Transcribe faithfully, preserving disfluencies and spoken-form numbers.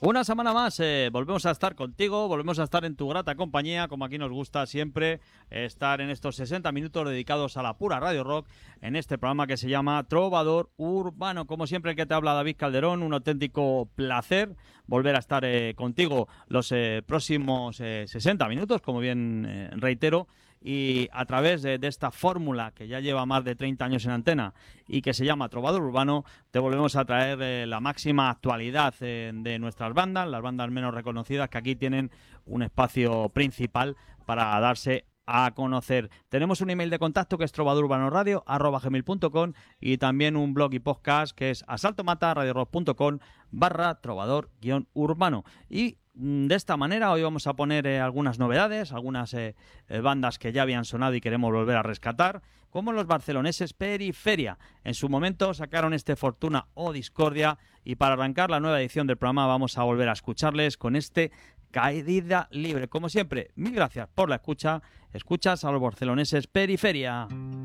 Una semana más, eh, volvemos a estar contigo, volvemos a estar en tu grata compañía, como aquí nos gusta siempre, eh, estar en estos sesenta minutos dedicados a la pura radio rock, en este programa que se llama Trovador Urbano. Como siempre, el que te habla David Calderón, un auténtico placer volver a estar eh, contigo los eh, próximos eh, sesenta minutos, como bien eh, reitero, y a través de, de esta fórmula que ya lleva más de treinta años en antena y que se llama Trovador Urbano, te volvemos a traer eh, la máxima actualidad eh, de nuestras bandas, las bandas menos reconocidas que aquí tienen un espacio principal para darse a conocer. Tenemos un email de contacto que es trovadururbanorradio arroba gmail punto com y también un blog y podcast que es asaltomataradiorock.com barra trovador guión urbano. Y de esta manera hoy vamos a poner eh, algunas novedades, algunas eh, eh, bandas que ya habían sonado y queremos volver a rescatar, como los barceloneses Periferia. En su momento sacaron este Fortuna o Discordia, y para arrancar la nueva edición del programa vamos a volver a escucharles con este Caída Libre. Como siempre, mil gracias por la escucha. Escuchas a los barceloneses Periferia.